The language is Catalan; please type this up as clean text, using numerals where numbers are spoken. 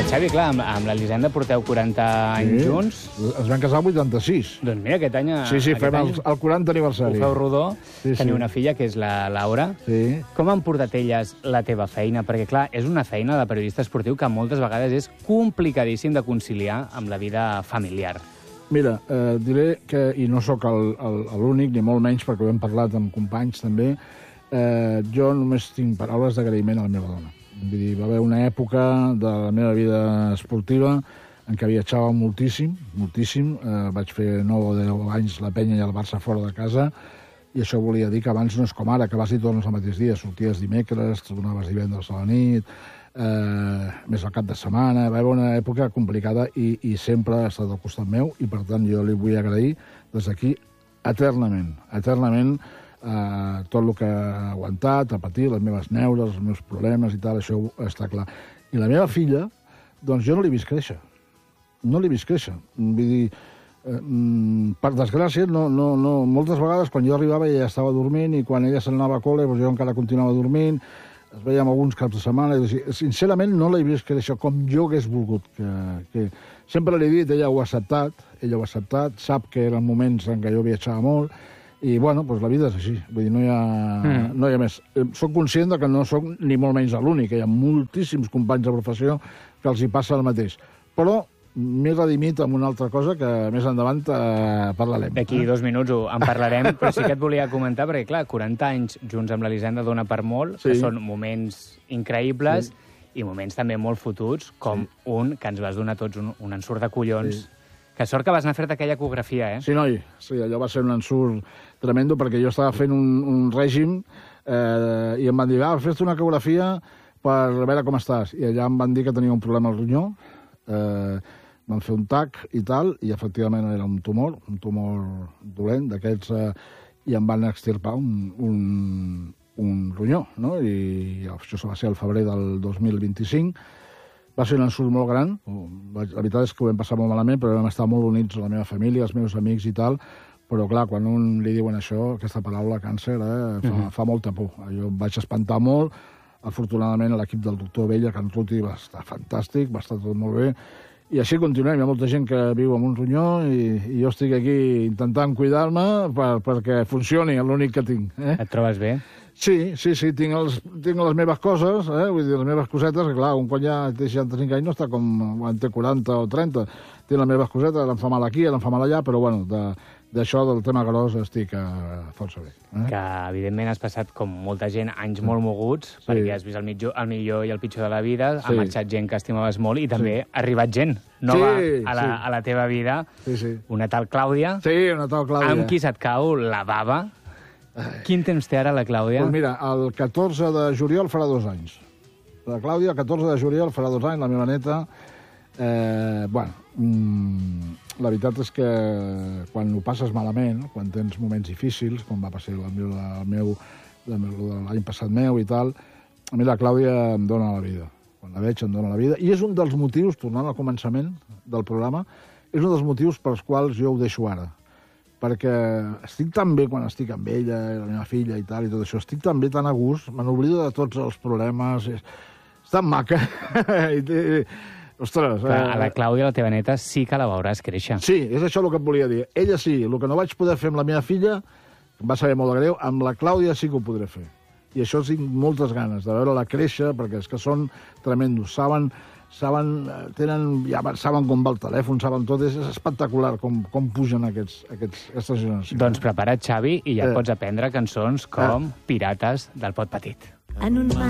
Xavi, clar, amb l'Elisenda porteu 40 anys junts. Es van casar el 86. Doncs mira, aquest any... Sí, fem el 40 aniversari. Ho feu rodó. Sí. Teniu una filla, que és la Laura. Sí. Com han portat elles la teva feina? Perquè, clar, és una feina de periodista esportiu que moltes vegades és complicadíssim de conciliar amb la vida familiar. Mira, diré que, i no sóc l'únic, ni molt menys, perquè ho hem parlat amb companys també, jo només tinc paraules d'agraïment a la meva dona. Vull dir, va haver una època de la meva vida esportiva en què viatjava moltíssim. Vaig fer 9 o 10 anys la penya i el Barça fora de casa, i això volia dir que abans no és com ara, que vas i tornes el mateix dia. Sorties dimecres, tornaves divendres a la nit, més al cap de setmana. Va haver una època complicada i sempre ha estat al costat meu, i per tant jo li vull agrair des d'aquí eternament tot el que ha aguantat, ha patit, les meves neures, els meus problemes i tal, això està clar. I la meva filla, doncs jo no l'he vist créixer. No l'he vist créixer. Vull dir, per desgràcia, moltes vegades quan jo arribava ella estava dormint, i quan ella se'n anava a col·le jo encara continuava dormint, es veiem alguns caps de setmana, i sincerament no l'he vist créixer com jo hagués volgut. Sempre l'he dit, ella ho ha acceptat, sap que eren moments en què jo viatjava molt, i, bueno, doncs la vida és així. Vull dir, no hi ha més. Soc conscient que no soc ni molt menys l'únic. Hi ha moltíssims companys de professió que els hi passa el mateix. Però m'he redimit amb una altra cosa que més endavant parlarem. D'aquí 2 minuts en parlarem, però sí que et volia comentar, perquè, clar, 40 anys junts amb l'Elisenda dona per molt, que són moments increïbles i moments també molt fotuts, com un que ens vas donar tots, un ensurt de collons. Que sort que vas anar a fer-te aquella ecografia, eh? Sí, noi. Sí, allò va ser un ensurt tremendo, perquè jo estava fent un règim i em van dir, fes-te una ecografia per veure com estàs. I allà em van dir que tenia un problema al ronyó, van fer un TAC i tal, i efectivament era un tumor dolent d'aquests, i em van extirpar un ronyó, no? I això va ser al febrer del 2025. Va ser un ensurt molt gran. La veritat és que ho vam passar molt malament, però vam estar molt units a la meva família, els meus amics i tal. Però, clar, quan un li diuen això, aquesta paraula, càncer, fa molta por. Jo em vaig espantar molt. Afortunadament, l'equip del doctor Vella, que en Ruti, va estar fantàstic, va estar tot molt bé. I així continuem. Hi ha molta gent que viu amb un ronyó i jo estic aquí intentant cuidar-me perquè funcioni, l'únic que tinc. Et trobes bé? Sí, tinc les meves coses, vull dir, les meves cosetes, que clar, quan ja té 65 anys no està com quan té 40 o 30. Tinc les meves cosetes, em fa mal aquí, em fa mal allà, però bueno, d'això del tema gros estic força bé. Que, evidentment, has passat, com molta gent, anys molt moguts, perquè has vist el millor i el pitjor de la vida, ha marxat gent que estimaves molt, i també ha arribat gent nova a la teva vida. Una tal Clàudia. Sí, una tal Clàudia. Amb qui se't cau la bava. Quin temps té ara la Clàudia? Doncs mira, el 14 de juliol farà 2 anys. La Clàudia, el 14 de juliol farà 2 anys, la meva neta. La veritat és que quan ho passes malament, quan tens moments difícils, com va passar l'any passat meu i tal, a mi la Clàudia em dona la vida. Quan la veig em dona la vida. I és un dels motius, tornant al començament del programa, és un dels motius pels quals jo ho deixo ara. Perquè estic tan bé quan estic amb ella, la meva filla i tal, i tot això, estic tan bé, tan a gust, me n'oblido de tots els problemes, és tan maca. Ostres... A la Clàudia, la teva neta, sí que la veuràs créixer. Sí, és això el que et volia dir. Ella sí, el que no vaig poder fer amb la meva filla, em va saber molt de greu, amb la Clàudia sí que ho podré fer. I això tinc moltes ganes, de veure-la créixer, perquè és que són tremendos, saben com va el telèfon, saben tot, és espectacular com pugen aquestes generacions. Doncs prepara't, Xavi, i ja pots aprendre cançons com Pirates del Pot Petit.